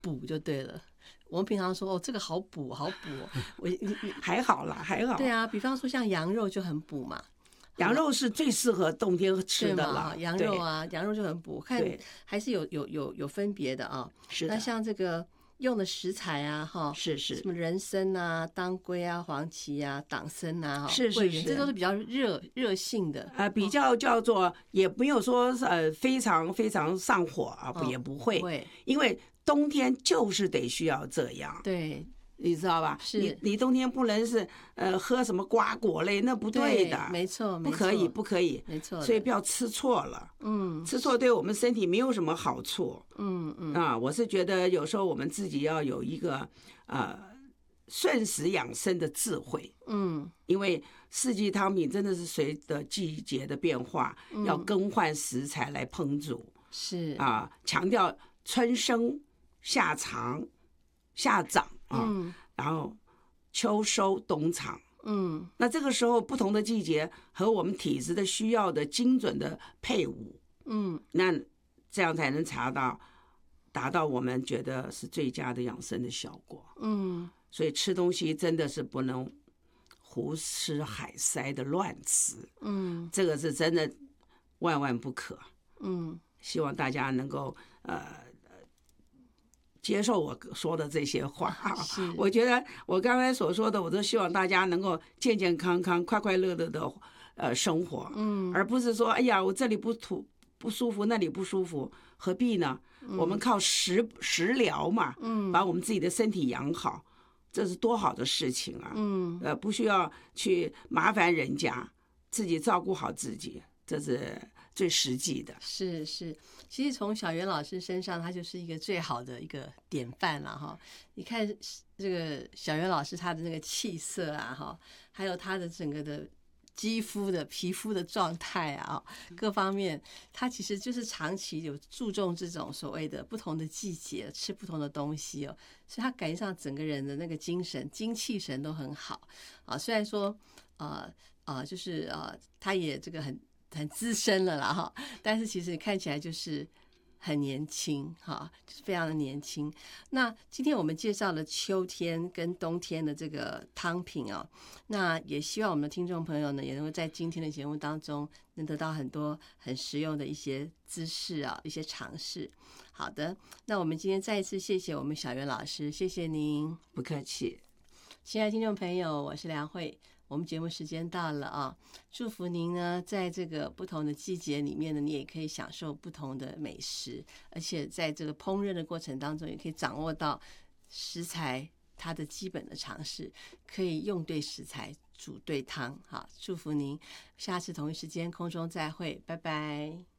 补就对了。我们平常说这个好补好补， 还好啦，还好。 对啊，比方说像羊肉就很补嘛。 羊肉是最适合冬天吃的了， 羊肉啊，羊肉就很补，看还是有分别的啊。 是的。 那像这个用的食材啊，哈， 是什么人参啊、当归啊、黄芪啊、党参啊， 是， 这都是比较热性的。 比较叫做也没有说非常非常上火啊，也不会，因为冬天就是得需要这样。 对。 你知道吧？ 是你冬天不能是喝什么瓜果类，那不对的， 没错， 不可以， 没错。 所以不要吃错了，吃错对我们身体没有什么好处，我是觉得有时候我们自己要有一个顺时养生的智慧，因为四季汤品真的是随着季节的变化，要更换食材来烹煮， 是强调春生夏长夏长。然后秋收冬藏，那这个时候不同的季节和我们体质的需要的精准的配伍，那这样才能达到我们觉得是最佳的养生的效果，所以吃东西真的是不能胡吃海塞的乱吃，这个是真的万万不可，希望大家能够接受我说的这些话，我觉得我刚才所说的，我都希望大家能够健健康康、快快乐乐的生活，而不是说哎呀，我这里不舒服，那里不舒服，何必呢？我们靠食疗嘛，把我们自己的身体养好，这是多好的事情啊！不需要去麻烦人家，自己照顾好自己，这是最实际的。 是，其实从小袁老师身上，他就是一个最好的一个典范了哈。你看这个小袁老师他的那个气色啊哈，还有他的整个的皮肤的状态啊，各方面，他其实就是长期有注重这种所谓的不同的季节吃不同的东西哦，所以他感觉上整个人的那个精气神都很好啊。虽然说就是他也这个很资深了啦哈，但是其实看起来就是很年轻哈，就是非常的年轻。那今天我们介绍了秋天跟冬天的这个汤品哦，那也希望我们的听众朋友呢，也能够在今天的节目当中能得到很多很实用的一些知识啊，一些尝试。好的，那我们今天再一次谢谢我们小袁老师，谢谢您。 不客气。 亲爱的听众朋友，我是梁慧，我们节目时间到了啊！祝福您呢，在这个不同的季节里面呢，你也可以享受不同的美食，而且在这个烹饪的过程当中，也可以掌握到食材它的基本的常识，可以用对食材煮对汤。好，祝福您，下次同一时间空中再会，拜拜。